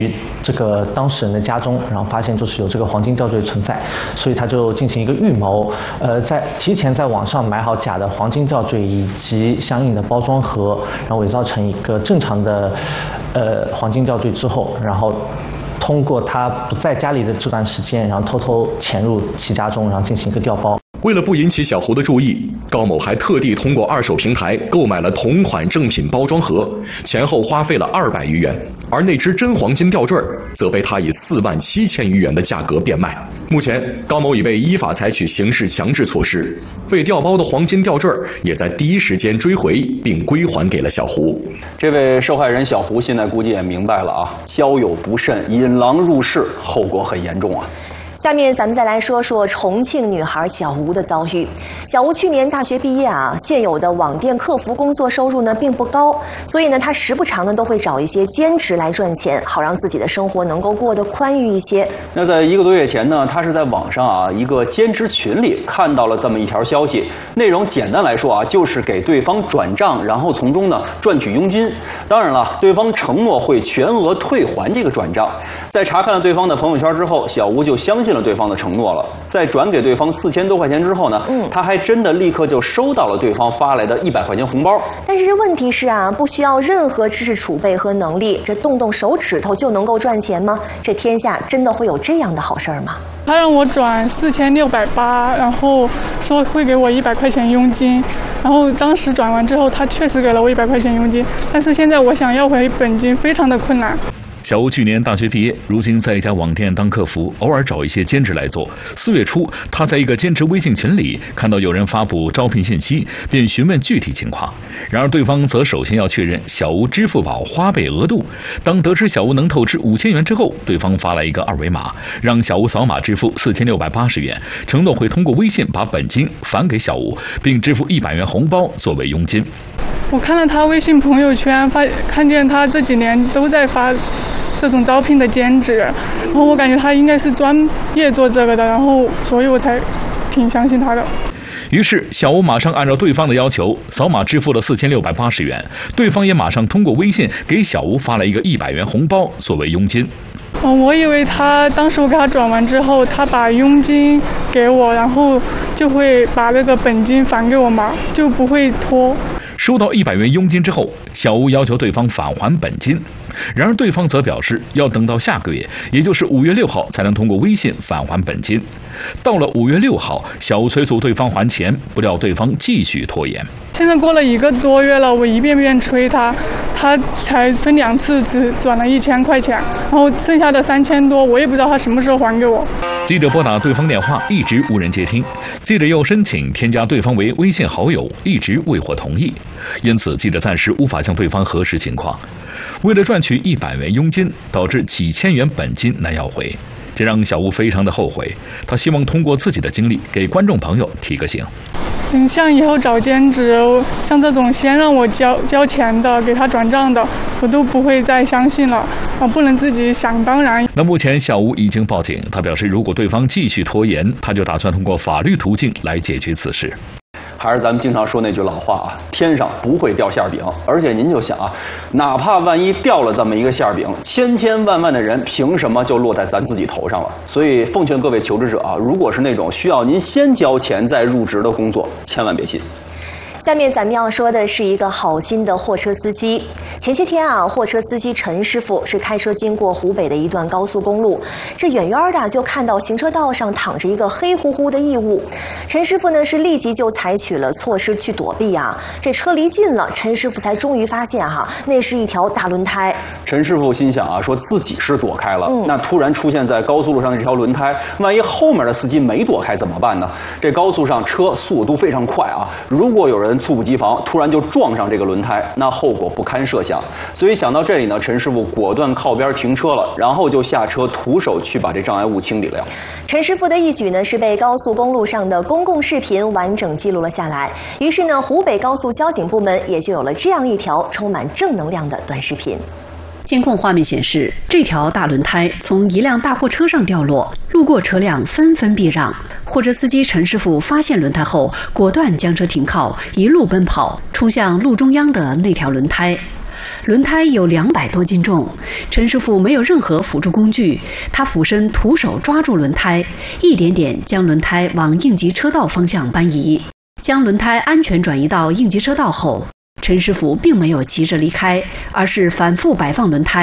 这个当事人的家中，然后发现就是有这个黄金吊坠存在，所以他就进行一个预谋，提前在网上买好假的黄金吊坠以及相应的包装盒，然后伪造成一个正常的黄金吊坠之后，然后通过他不在家里的这段时间，然后偷偷潜入其家中，然后进行一个调包。 为了不引起小胡的注意，高某还特地通过二手平台购买了同款正品包装盒，前后花费了200余元，而那只真黄金吊坠则被他以47000余元的价格变卖。目前，高某已被依法采取刑事强制措施，被调包的黄金吊坠也在第一时间追回并归还给了小胡。 这位受害人小胡现在估计也明白了啊，交友不慎，引狼入室，后果很严重啊。 下面咱们再来说说重庆女孩小吴的遭遇。小吴去年大学毕业啊，现有的网店客服工作收入呢并不高，所以呢她时不常呢都会找一些兼职来赚钱，好让自己的生活能够过得宽裕一些。 那在1个多月前呢，她是在网上啊一个兼职群里看到了这么一条消息，内容简单来说啊就是给对方转账，然后从中呢赚取佣金。当然了，对方承诺会全额退还这个转账。在查看了对方的朋友圈之后，小吴就相信了对方的承诺了。在转给对方4000多块钱之后呢，他还真的立刻就收到了对方发来的100块钱红包。 但是问题是啊，不需要任何知识储备和能力，这动动手指头就能够赚钱吗？这天下真的会有这样的好事儿吗？ 他让我转4680，然后说会给我100块钱佣金，然后当时转完之后，他确实给了我100块钱佣金，但是现在我想要回本金非常的困难。 小吴去年大学毕业，如今在一家网店当客服，偶尔找一些兼职来做。4月初，他在一个兼职微信群里看到有人发布招聘信息，便询问具体情况。然而对方则首先要确认小吴支付宝花呗额度。当得知小吴能透支5000元之后，对方发来一个2维码，让小吴扫码支付4680元，承诺会通过微信把本金返给小吴，并支付100元红包作为佣金。 我看了他微信朋友圈，看见他这几年都在发这种招聘的兼职，然后我感觉他应该是专业做这个的，然后所以我才挺相信他的。 于是小吴马上按照对方的要求扫码支付了4680元，对方也马上通过微信给小吴发了一个100元红包作为佣金。 我以为当时我给他转完之后，他把佣金给我，然后就会把那个本金返给我嘛，就不会拖。 收到100元佣金之后，小吴要求对方返还本金，然而对方则表示要等到下个月，也就是5月6号才能通过微信返还本金。到了5月6号，小吴催促对方还钱，不料对方继续拖延。 现在过了1个多月了，我一遍遍催他才分2次只转了1000块钱，然后剩下的3000多我也不知道他什么时候还给我。 记者拨打对方电话一直无人接听，记者又申请添加对方为微信好友，一直未获同意，因此记者暂时无法向对方核实情况。为了赚取100元佣金，导致几千元本金难要回，这让小吴非常的后悔。他希望通过自己的经历给观众朋友提个醒。 像以后找兼职，像这种先让我交钱的，给他转账的，我都不会再相信了啊！不能自己想当然。 那目前小吴已经报警，他表示如果对方继续拖延，他就打算通过法律途径来解决此事。 还是咱们经常说那句老话啊，天上不会掉馅饼。而且您就想啊，哪怕万一掉了这么一个馅饼，千千万万的人凭什么就落在咱自己头上了？所以奉劝各位求职者啊，如果是那种需要您先交钱再入职的工作，千万别信。 下面咱们要说的是一个好心的货车司机。前些天啊，货车司机陈师傅是开车经过湖北的一段高速公路，这远远的就看到行车道上躺着一个黑乎乎的异物。陈师傅呢是立即就采取了措施去躲避啊。这车离近了，陈师傅才终于发现那是一条大轮胎。 陈师傅心想啊，说自己是躲开了，那突然出现在高速路上的这条轮胎，万一后面的司机没躲开怎么办呢？这高速上车速度非常快啊，如果有人猝不及防，突然就撞上这个轮胎，那后果不堪设想。所以想到这里呢，陈师傅果断靠边停车了，然后就下车徒手去把这障碍物清理了。 陈师傅的一举呢是被高速公路上的公共视频完整记录了下来，于是呢湖北高速交警部门也就有了这样一条充满正能量的短视频。 监控画面显示，这条大轮胎从一辆大货车上掉落，路过车辆纷纷避让。货车司机陈师傅发现轮胎后，果断将车停靠，一路奔跑，冲向路中央的那条轮胎。 轮胎有200多斤重，陈师傅没有任何辅助工具，他俯身徒手抓住轮胎，一点点将轮胎往应急车道方向搬移。将轮胎安全转移到应急车道后，陈师傅并没有急着离开，而是反复摆放轮胎。